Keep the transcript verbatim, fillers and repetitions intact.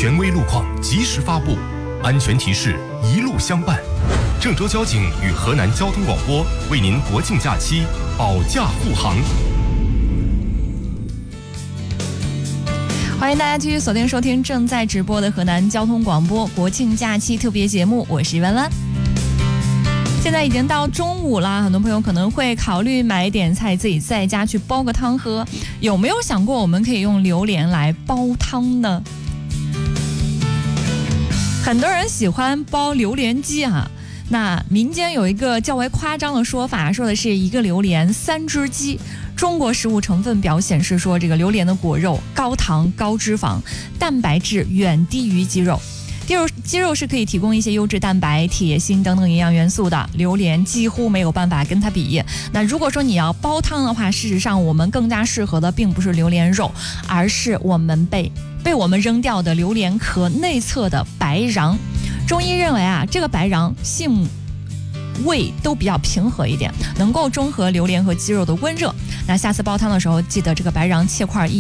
权威路况及时发布，安全提示一路相伴。郑州交警与河南交通广播为您国庆假期保驾护航。 欢迎大家继续锁定收听正在直播的河南交通广播国庆假期特别节目，我是弯弯。现在已经到中午了，很多朋友可能会考虑买点菜自己在家去煲个汤喝，有没有想过我们可以用榴莲来煲汤呢？很多人喜欢煲榴莲鸡啊，那民间有一个较为夸张的说法，说的是一个榴莲三只鸡。中国食物成分表显示说，这个榴莲的果肉高糖高脂肪，蛋白质远低于鸡肉。鸡肉鸡肉是可以提供一些优质蛋白、铁、锌等等营养元素的，榴莲几乎没有办法跟它比。那如果说你要煲汤的话，事实上我们更加适合的并不是榴莲肉，而是我们被被我们扔掉的榴莲壳内侧的白瓤。中医认为啊，这个白瓤性味都比较平和一点，能够中和榴莲和鸡肉的温热。那下次煲汤的时候，记得这个白瓤切块一